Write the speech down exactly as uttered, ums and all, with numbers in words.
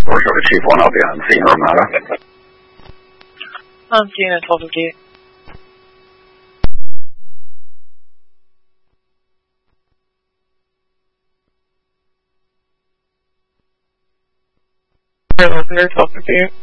Or sort of Chief one, I'll be on Senior Armada. I'm seeing at twelve fifty-eight. twelve fifty-eight.